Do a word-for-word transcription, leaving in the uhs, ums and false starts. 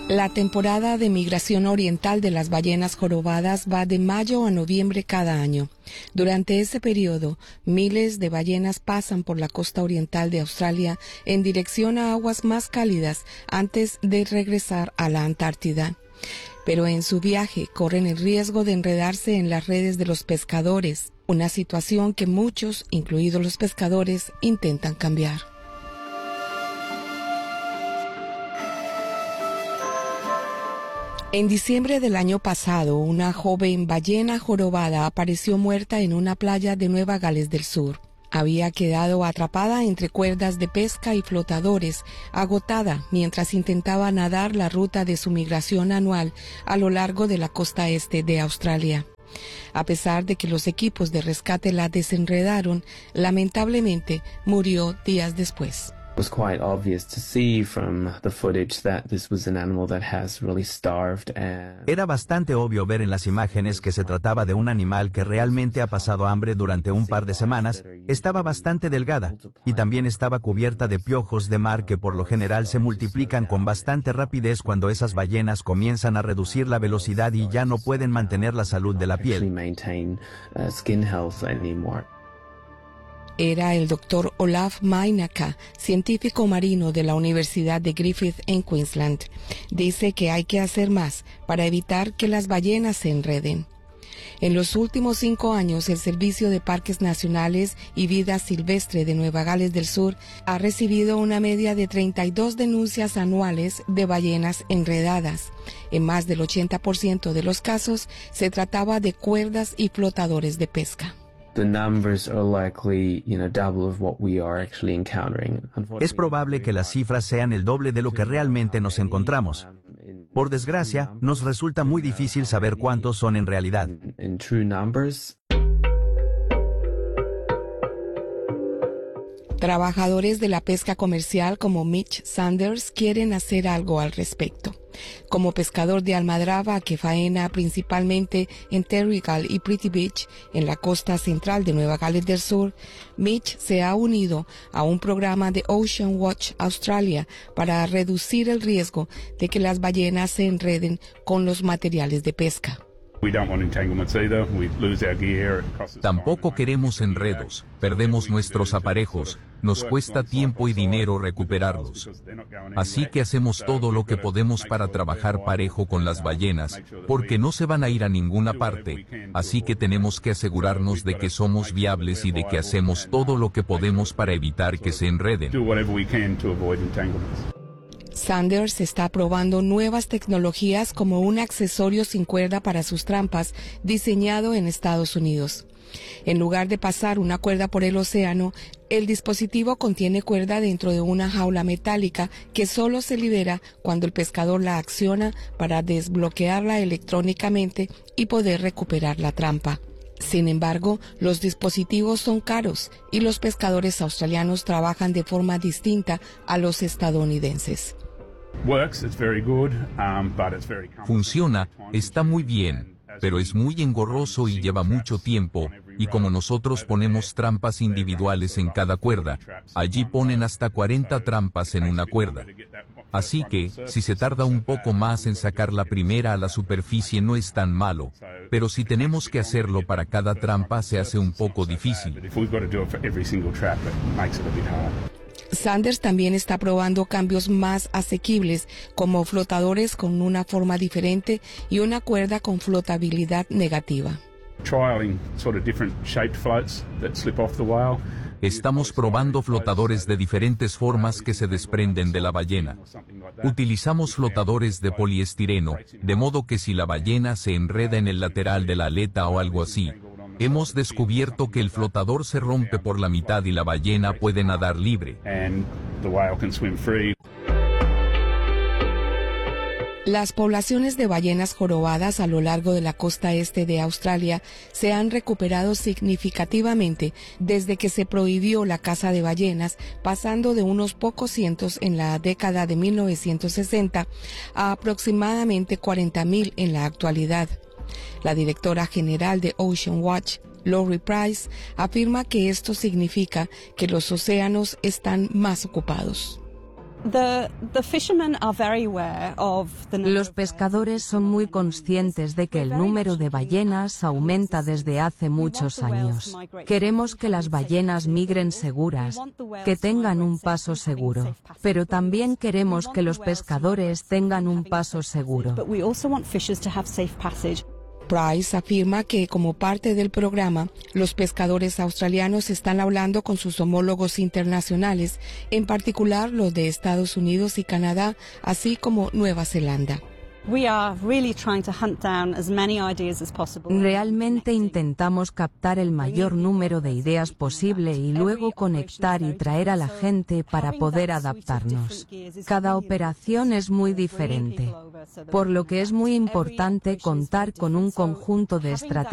La temporada de migración oriental de las ballenas jorobadas va de mayo a noviembre cada año. Durante ese periodo, miles de ballenas pasan por la costa oriental de Australia en dirección a aguas más cálidas antes de regresar a la Antártida. Pero en su viaje corren el riesgo de enredarse en las redes de los pescadores, una situación que muchos, incluidos los pescadores, intentan cambiar. En diciembre del año pasado, una joven ballena jorobada apareció muerta en una playa de Nueva Gales del Sur. Había quedado atrapada entre cuerdas de pesca y flotadores, agotada mientras intentaba nadar la ruta de su migración anual a lo largo de la costa este de Australia. A pesar de que los equipos de rescate la desenredaron, lamentablemente murió días después. It was quite obvious to see from the footage that this was an animal that has really starved and... Era bastante obvio ver en las imágenes que se trataba de un animal que realmente ha pasado hambre durante un par de semanas. Estaba bastante delgada y también estaba cubierta de piojos de mar que por lo general se multiplican con bastante rapidez cuando esas ballenas comienzan a reducir la velocidad y ya no pueden mantener la salud de la piel. Era el doctor Olaf Mainaka, científico marino de la Universidad de Griffith en Queensland. Dice que hay que hacer más para evitar que las ballenas se enreden. En los últimos cinco años, el Servicio de Parques Nacionales y Vida Silvestre de Nueva Gales del Sur ha recibido una media de treinta y dos denuncias anuales de ballenas enredadas. En más del ochenta por ciento de los casos, se trataba de cuerdas y flotadores de pesca. Es probable que las cifras sean el doble de lo que realmente nos encontramos. Por desgracia, nos resulta muy difícil saber cuántos son en realidad. Trabajadores de la pesca comercial como Mitch Sanders quieren hacer algo al respecto. Como pescador de almadraba que faena principalmente en Terrigal y Pretty Beach, en la costa central de Nueva Gales del Sur, Mitch se ha unido a un programa de Ocean Watch Australia para reducir el riesgo de que las ballenas se enreden con los materiales de pesca. Tampoco queremos enredos, perdemos nuestros aparejos, nos cuesta tiempo y dinero recuperarlos. Así que hacemos todo lo que podemos para trabajar parejo con las ballenas, porque no se van a ir a ninguna parte, así que tenemos que asegurarnos de que somos viables y de que hacemos todo lo que podemos para evitar que se enreden. Sanders está probando nuevas tecnologías como un accesorio sin cuerda para sus trampas diseñado en Estados Unidos. En lugar de pasar una cuerda por el océano, el dispositivo contiene cuerda dentro de una jaula metálica que solo se libera cuando el pescador la acciona para desbloquearla electrónicamente y poder recuperar la trampa. Sin embargo, los dispositivos son caros y los pescadores australianos trabajan de forma distinta a los estadounidenses. Funciona, está muy bien, pero es muy engorroso y lleva mucho tiempo, y como nosotros ponemos trampas individuales en cada cuerda, allí ponen hasta cuarenta trampas en una cuerda. Así que, si se tarda un poco más en sacar la primera a la superficie no es tan malo, pero si tenemos que hacerlo para cada trampa se hace un poco difícil. Sanders también está probando cambios más asequibles, como flotadores con una forma diferente y una cuerda con flotabilidad negativa. Estamos probando flotadores de diferentes formas que se desprenden de la ballena. Utilizamos flotadores de poliestireno, de modo que si la ballena se enreda en el lateral de la aleta o algo así, hemos descubierto que el flotador se rompe por la mitad y la ballena puede nadar libre. Las poblaciones de ballenas jorobadas a lo largo de la costa este de Australia se han recuperado significativamente desde que se prohibió la caza de ballenas, pasando de unos pocos cientos en la década de mil novecientos sesenta a aproximadamente cuarenta mil en la actualidad. La directora general de Ocean Watch, Lori Price, afirma que esto significa que los océanos están más ocupados. Los pescadores son muy conscientes de que el número de ballenas aumenta desde hace muchos años. Queremos que las ballenas migren seguras, que tengan un paso seguro, pero también queremos que los pescadores tengan un paso seguro. Price afirma que, como parte del programa, los pescadores australianos están hablando con sus homólogos internacionales, en particular los de Estados Unidos y Canadá, así como Nueva Zelanda. Realmente intentamos captar el mayor número de ideas posible y luego conectar y traer a la gente para poder adaptarnos. Cada operación es muy diferente, por lo que es muy importante contar con un conjunto de estrategias